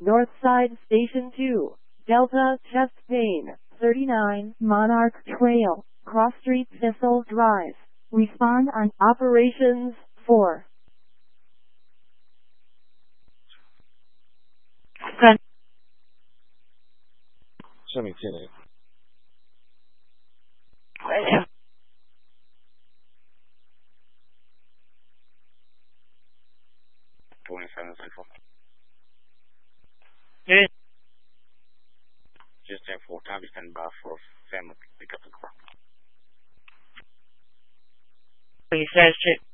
Northside Station 2, Delta Chest Pain, 39, Monarch Trail, Cross Street Thistle Drive. Respond on Operations 4. 上面见了。Just have 4 times stand by for family pick up the car. He says